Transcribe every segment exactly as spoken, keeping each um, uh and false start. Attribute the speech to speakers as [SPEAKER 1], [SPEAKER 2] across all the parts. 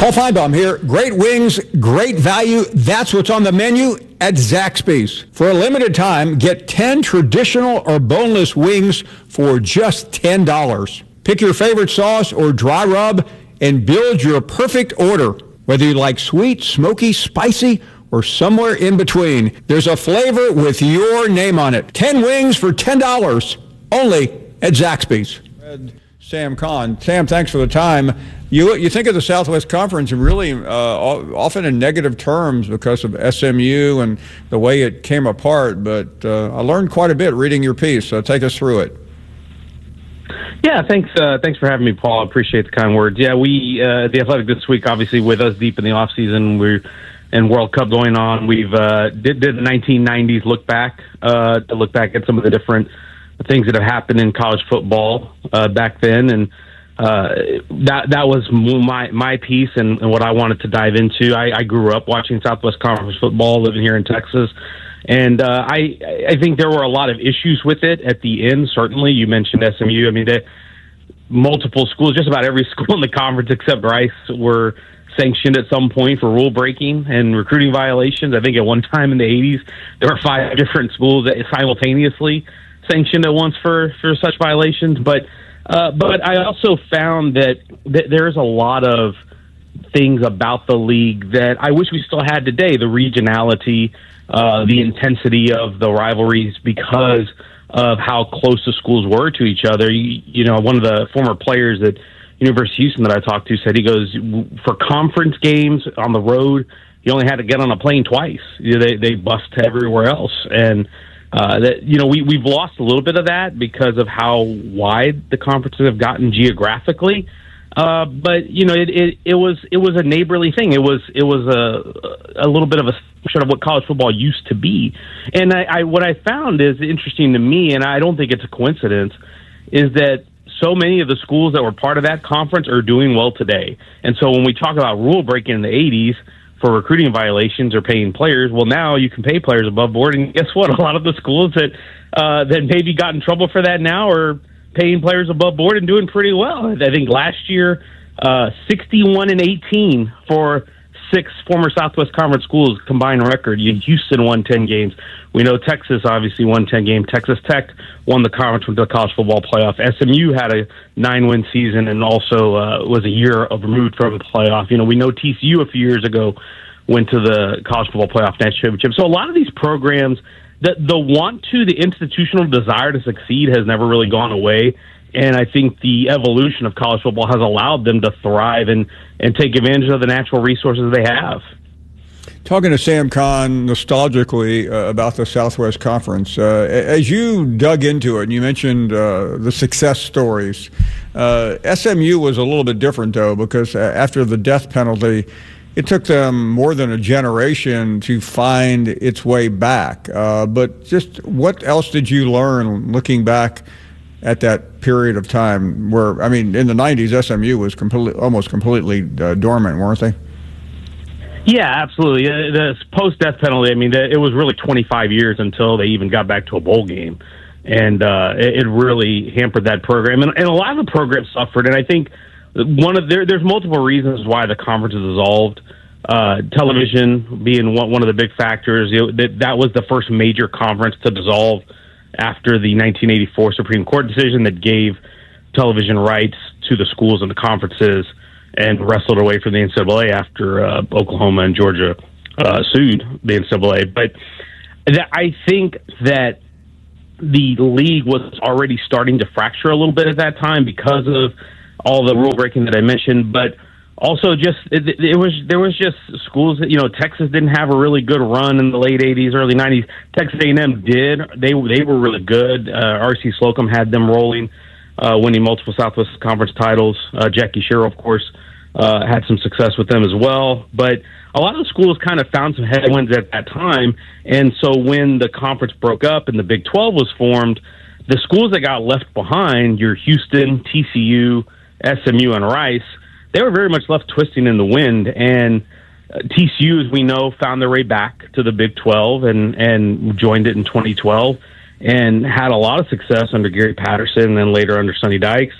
[SPEAKER 1] Paul Feinbaum here. Great wings, great value. That's what's on the menu at Zaxby's. For a limited time, get ten traditional or boneless wings for just ten dollars. Pick your favorite sauce or dry rub and build your perfect order. Whether you like sweet, smoky, spicy, or somewhere in between, there's a flavor with your name on it. ten wings for ten dollars, only at Zaxby's. Sam Kahn. Sam, thanks for the time. You you think of the Southwest Conference and really uh, often in negative terms because of S M U and the way it came apart, but uh, I learned quite a bit reading your piece, so take us through it.
[SPEAKER 2] Yeah, thanks uh, Thanks for having me, Paul. I appreciate the kind words. Yeah, we, uh, The Athletic this week, obviously with us deep in the offseason, we're and World Cup going on, we've uh, did, did the nineteen nineties look back, uh, to look back at some of the different things that have happened in college football uh, back then, and uh, that that was my my piece and, and what I wanted to dive into. I, I grew up watching Southwest Conference football, living here in Texas, and uh, I I think there were a lot of issues with it at the end. Certainly, you mentioned S M U. I mean, the, multiple schools, just about every school in the conference except Rice, were sanctioned at some point for rule breaking and recruiting violations. I think at one time in the eighties, there were five different schools that simultaneously sanctioned at once for, for such violations. But uh, but I also found that, that there's a lot of things about the league that I wish we still had today. The regionality, uh, the intensity of the rivalries because of how close the schools were to each other. You, you know, one of the former players at University of Houston that I talked to said, he goes, for conference games on the road, you only had to get on a plane twice. You know, they, they bust to everywhere else. And, uh, that, you know, we, we've lost a little bit of that because of how wide the conferences have gotten geographically. Uh, but, you know, it, it, it was it was a neighborly thing. It was it was a, a little bit of a sort of what college football used to be. And I, I what I found is interesting to me, and I don't think it's a coincidence, is that so many of the schools that were part of that conference are doing well today. And so when we talk about rule breaking in the eighties for recruiting violations or paying players, well, now you can pay players above board. And guess what? A lot of the schools that uh, that maybe got in trouble for that now are paying players above board and doing pretty well. I think last year, uh, sixty-one and eighteen for six former Southwest Conference schools combined record. Houston won ten games. We know Texas obviously won ten games. Texas Tech won the conference with the college football playoff. S M U had a nine-win season and also uh, was a year of removed from the playoff. You know, we know T C U a few years ago went to the college football playoff national championship. So a lot of these programs, the, the want to, the institutional desire to succeed has never really gone away. And I think the evolution of college football has allowed them to thrive and, and take advantage of the natural resources they have.
[SPEAKER 1] Talking to Sam Kahn nostalgically uh, about the Southwest Conference, uh, as you dug into it, and you mentioned uh, the success stories, uh, S M U was a little bit different, though, because after the death penalty, it took them more than a generation to find its way back. Uh, but just what else did you learn looking back at that period of time where, I mean, in the nineties, S M U was completely, almost completely uh, dormant, weren't they?
[SPEAKER 2] Yeah, absolutely. Uh, the post-death penalty, I mean, it was really twenty-five years until they even got back to a bowl game. And uh, it, it really hampered that program. And, and a lot of the programs suffered. And I think one of there, there's multiple reasons why the conference is dissolved. Uh, television being one, one of the big factors. You know, that, that was the first major conference to dissolve after the nineteen eighty-four Supreme Court decision that gave television rights to the schools and the conferences and wrestled away from the N C double A after uh, Oklahoma and Georgia uh, sued the N C double A. But th- I think that the league was already starting to fracture a little bit at that time because of all the rule breaking that I mentioned, but also just it, it was there was just schools that, you know, Texas didn't have a really good run in the late eighties, early nineties. Texas A and M did. They they were really good. Uh, R C Slocum had them rolling, uh, winning multiple Southwest Conference titles. Uh, Jackie Sherrill, of course, uh, had some success with them as well. But a lot of the schools kind of found some headwinds at that time. And so when the conference broke up and the Big twelve was formed, the schools that got left behind, your Houston, T C U, S M U, and Rice, they were very much left twisting in the wind. And uh, T C U, as we know, found their way back to the Big twelve and, and joined it in twenty twelve and had a lot of success under Gary Patterson and then later under Sonny Dykes.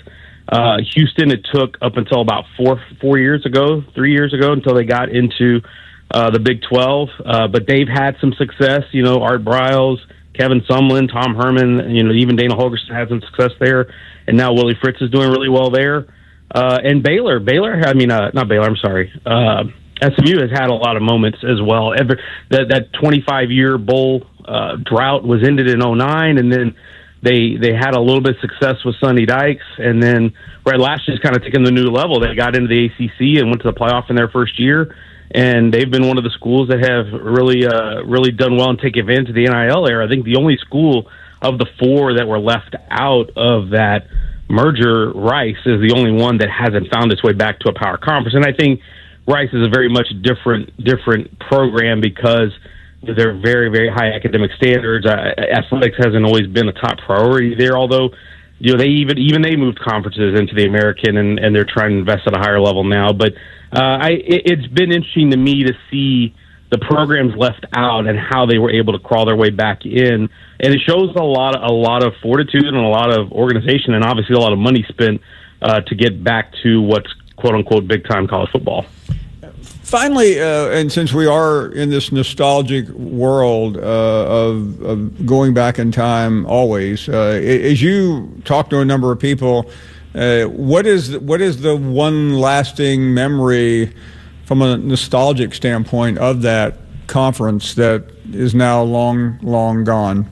[SPEAKER 2] Uh, Houston, it took up until about four four years ago, three years ago, until they got into uh, the Big twelve. Uh, but they've had some success. You know, Art Briles, Kevin Sumlin, Tom Herman, you know, even Dana Holgorsen had some success there. And now Willie Fritz is doing really well there. Uh, and Baylor, Baylor, I mean, uh, not Baylor, I'm sorry. Uh, S M U has had a lot of moments as well. Ever, that that twenty-five year bowl uh, drought was ended in oh nine, and then they they had a little bit of success with Sonny Dykes, and then Red Lash is kind of taking the new level. They got into the A C C and went to the playoff in their first year, and they've been one of the schools that have really uh, really done well and take advantage of the N I L era. I think the only school of the four that were left out of that merger, Rice, is the only one that hasn't found its way back to a power conference, and I think Rice is a very much different different program because they're very, very high academic standards. Uh, athletics hasn't always been a top priority there, although you know they even even they moved conferences into the American, and, and they're trying to invest at a higher level now. But uh, I, it, it's been interesting to me to see the programs left out and how they were able to crawl their way back in, and it shows a lot a lot of fortitude and a lot of organization, and obviously a lot of money spent uh, to get back to what's quote unquote big time college football.
[SPEAKER 1] Finally, uh, and since we are in this nostalgic world uh, of, of going back in time always, uh, as you talk to a number of people, uh, what is what is the one lasting memory from a nostalgic standpoint of that conference that is now long, long gone?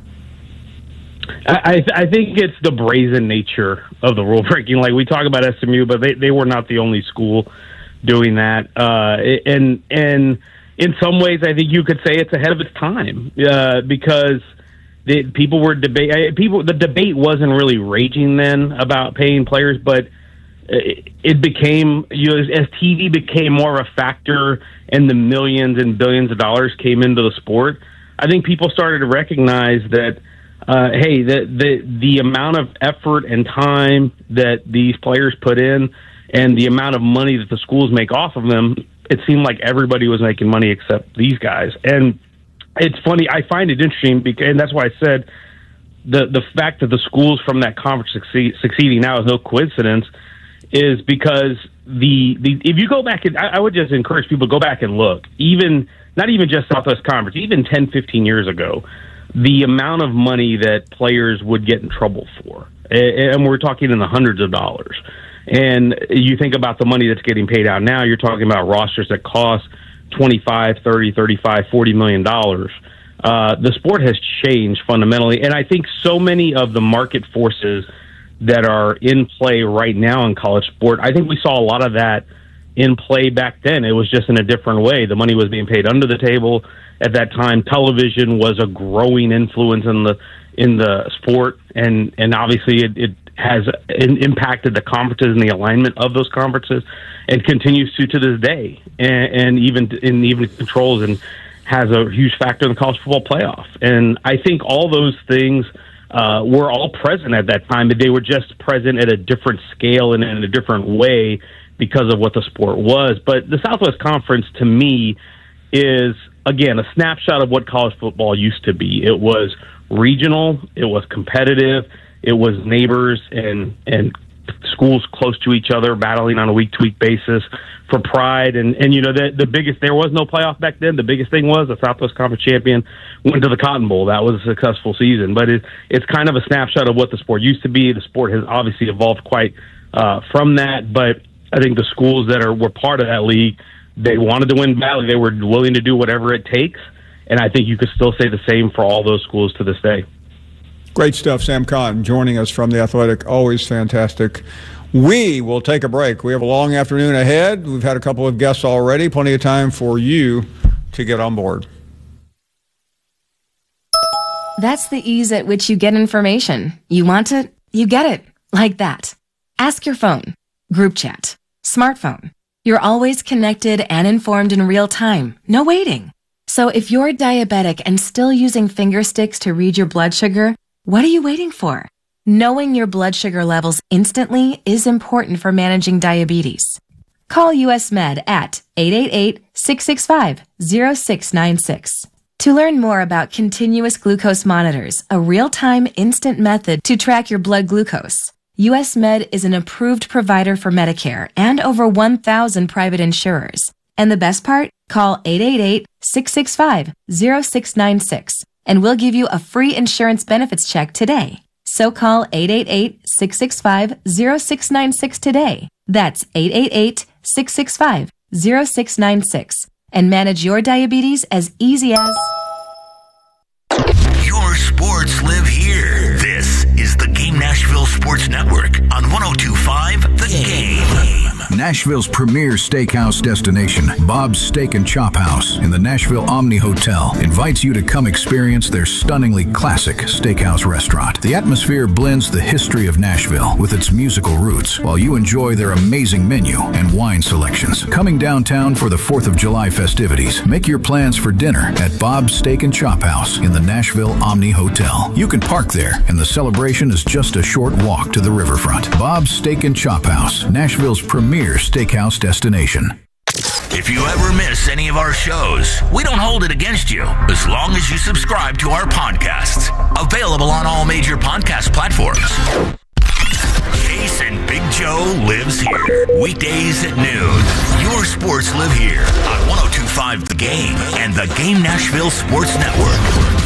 [SPEAKER 2] I, I think it's the brazen nature of the rule breaking. Like we talk about S M U, but they, they were not the only school doing that. Uh, and and in some ways, I think you could say it's ahead of its time uh, because the, people were debate. People the debate wasn't really raging then about paying players, but it, it became you know as T V became more of a factor and the millions and billions of dollars came into the sport. I think people started to recognize that. Uh, hey, the, the the amount of effort and time that these players put in and the amount of money that the schools make off of them, it seemed like everybody was making money except these guys. And it's funny, I find it interesting, because, and that's why I said the, the fact that the schools from that conference succeed, succeeding now is no coincidence, is because the, the if you go back, and I, I would just encourage people to go back and look, even not even just Southwest Conference, even ten, fifteen years ago, the amount of money that players would get in trouble for. And we're talking in the hundreds of dollars. And you think about the money that's getting paid out now, you're talking about rosters that cost twenty-five, thirty, thirty-five, forty million dollars. Uh, the sport has changed fundamentally. And I think so many of the market forces that are in play right now in college sport, I think we saw a lot of that in play back then. It was just in a different way. The money was being paid under the table. At that time, television was a growing influence in the in the sport, and, and obviously it, it has impacted the conferences and the alignment of those conferences, and continues to to this day, and, and even in even controls and has a huge factor in the college football playoff. And I think all those things uh, were all present at that time, but they were just present at a different scale and in a different way because of what the sport was. But the Southwest Conference, to me, is again a snapshot of what college football used to be. It was regional, it was competitive, it was neighbors and and schools close to each other battling on a week to week basis for pride. And and you know the the biggest, there was no playoff back then. The biggest thing was the Southwest Conference champion went to the Cotton Bowl. That was a successful season. But it, it's kind of a snapshot of what the sport used to be. The sport has obviously evolved quite uh, from that. But I think the schools that are were part of that league, they wanted to win badly. They were willing to do whatever it takes. And I think you could still say the same for all those schools to this day.
[SPEAKER 1] Great stuff, Sam Khan, joining us from The Athletic. Always fantastic. We will take a break. We have a long afternoon ahead. We've had a couple of guests already. Plenty of time for you to get on board.
[SPEAKER 3] That's the ease at which you get information. You want it, you get it. Like that. Ask your phone. Group chat. Smartphone. You're always connected and informed in real time. No waiting. So if you're diabetic and still using finger sticks to read your blood sugar, what are you waiting for? Knowing your blood sugar levels instantly is important for managing diabetes. Call U S Med at eight eight eight, six six five, zero six nine six. To learn more about continuous glucose monitors, a real-time instant method to track your blood glucose, U S Med is an approved provider for Medicare and over one thousand private insurers. And the best part? Call eight eight eight, six six five, zero six nine six and we'll give you a free insurance benefits check today. So call eight eight eight, six six five, zero six nine six today. That's eight eight eight, six six five, zero six nine six and manage your diabetes as easy as...
[SPEAKER 4] Your sports live here. This is the Game Nashville Sports Network on one oh two point five The Game.
[SPEAKER 5] Nashville's premier steakhouse destination, Bob's Steak and Chop House in the Nashville Omni Hotel, invites you to come experience their stunningly classic steakhouse restaurant. The atmosphere blends the history of Nashville with its musical roots, while you enjoy their amazing menu and wine selections. Coming downtown for the fourth of July festivities, make your plans for dinner at Bob's Steak and Chop House in the Nashville Omni Hotel. You can park there, and the celebration is just a short walk to the riverfront. Bob's Steak and Chop House, Nashville's premier steakhouse destination.
[SPEAKER 4] If you ever miss any of our shows, we don't hold it against you as long as you subscribe to our podcasts. Available on all major podcast platforms. Case and Big Joe lives here. Weekdays at noon. Your sports live here on one oh two point five The Game and the Game Nashville Sports Network.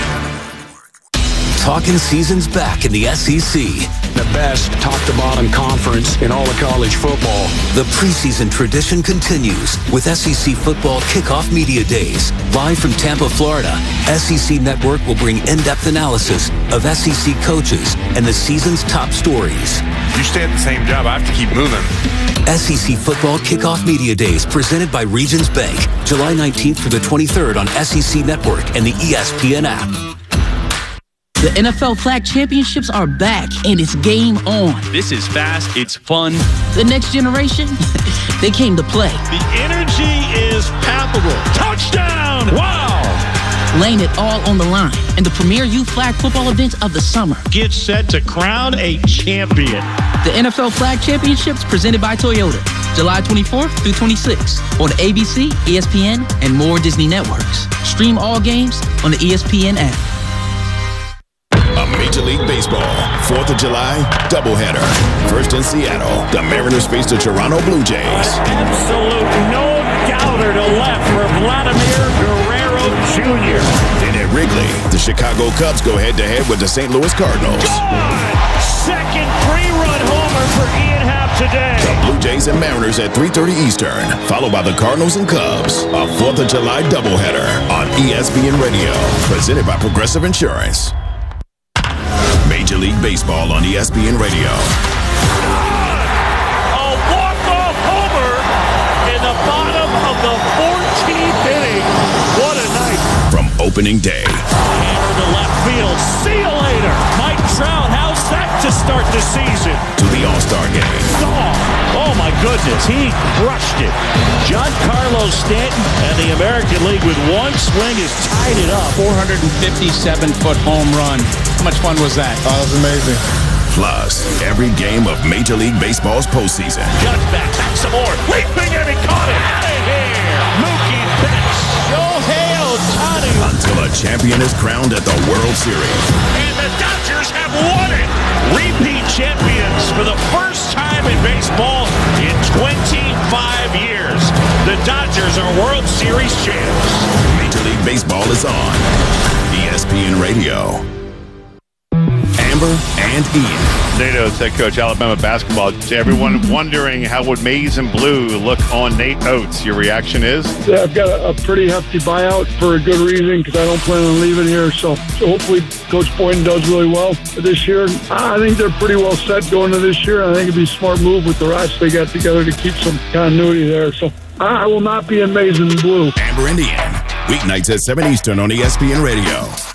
[SPEAKER 4] Talking season's back in the S E C.
[SPEAKER 6] The best top-to-bottom conference in all of college football.
[SPEAKER 4] The preseason tradition continues with S E C Football Kickoff Media Days. Live from Tampa, Florida, S E C Network will bring in-depth analysis of S E C coaches and the season's top stories.
[SPEAKER 7] You stay at the same job, I have to keep moving.
[SPEAKER 4] S E C Football Kickoff Media Days presented by Regions Bank, July nineteenth through the twenty-third on S E C Network and the E S P N app.
[SPEAKER 8] The N F L Flag Championships are back, and it's game on.
[SPEAKER 9] This is fast. It's fun.
[SPEAKER 8] The next generation, they came to play.
[SPEAKER 10] The energy is palpable. Touchdown! Wow!
[SPEAKER 8] Laying it all on the line in the premier youth flag football event of the summer.
[SPEAKER 10] Get set to crown a champion.
[SPEAKER 8] The N F L Flag Championships presented by Toyota, July twenty-fourth through twenty-sixth on A B C, E S P N, and more Disney networks. Stream all games on the E S P N app.
[SPEAKER 11] Major League Baseball, fourth of July doubleheader. First in Seattle, the Mariners face the Toronto Blue Jays.
[SPEAKER 10] Absolute no doubter to left for Vladimir Guerrero Junior
[SPEAKER 11] Then at Wrigley, the Chicago Cubs go head-to-head with the Saint Louis Cardinals.
[SPEAKER 10] God! Second three-run homer for Ian Happ today.
[SPEAKER 11] The Blue Jays and Mariners at three thirty Eastern, followed by the Cardinals and Cubs. A fourth of July doubleheader on E S P N Radio, presented by Progressive Insurance. Major League Baseball on E S P N Radio.
[SPEAKER 10] A walk-off homer in the bottom of the fourteenth inning. What a night.
[SPEAKER 11] From opening day.
[SPEAKER 10] Hammer to left field. See you later. Mike Trout, how's that to start the season?
[SPEAKER 11] To the All-Star game.
[SPEAKER 10] Oh, oh my goodness, he crushed it. Giancarlo Stanton and the American League with one swing has tied it up.
[SPEAKER 12] four hundred fifty-seven foot home run. How much fun was that?
[SPEAKER 13] Oh, that was amazing.
[SPEAKER 11] Plus, every game of Major League Baseball's postseason.
[SPEAKER 10] Got back, back some more. Leaping and he caught it. Out of here. Mookie Betts. Shohei Ohtani.
[SPEAKER 11] Until a champion is crowned at the World Series.
[SPEAKER 10] And the Dodgers have won it. Repeat champions for the first time in baseball in twenty-five years. The Dodgers are World Series champs.
[SPEAKER 11] Major League Baseball is on E S P N Radio. Amber and Ian.
[SPEAKER 7] NATO head coach, Alabama basketball. Everyone wondering how would Maize and Blue look on Nate Oates. Your reaction is?
[SPEAKER 13] Yeah, I've got a, a pretty hefty buyout for a good reason because I don't plan on leaving here. So, so hopefully Coach Boynton does really well this year. I think they're pretty well set going to this year. I think it'd be a smart move with the rest they got together to keep some continuity there. So I will not be in Maize and Blue.
[SPEAKER 11] Amber and Ian, weeknights at seven Eastern on E S P N Radio.